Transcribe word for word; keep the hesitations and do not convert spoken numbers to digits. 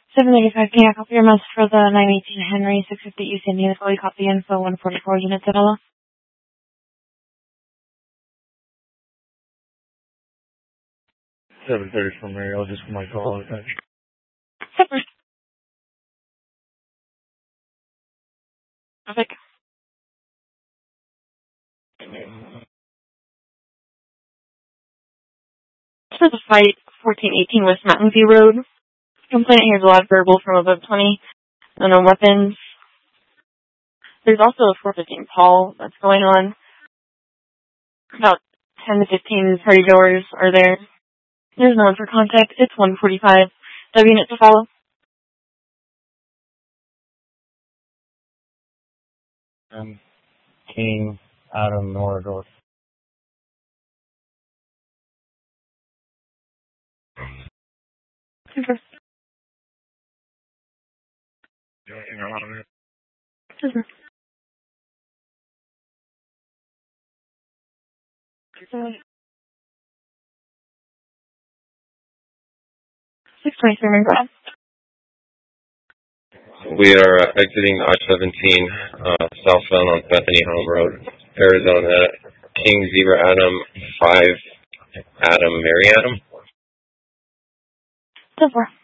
seven thirty-five, can I copy your mess for the nine eighteen Henry, six fifty East Indian School? You copy info, one forty-four units at all? seven thirty for Mary, I'll just for my call. Super. Perfect. For the fight, fourteen eighteen West Mountain View Road. Complainant here's a lot of verbal from above twenty. Unknown weapons. There's also a four fifteen Paul that's going on. About ten to fifteen party goers are there. There's no one for contact. It's one forty-five. W unit to follow. Um, King, Adam, Norador. Super. Super. six twenty-three, Main Drive. We are uh, exiting I seventeen uh, southbound on Bethany Home Road, Arizona. King Zebra Adam five Adam Mary Adam. Super.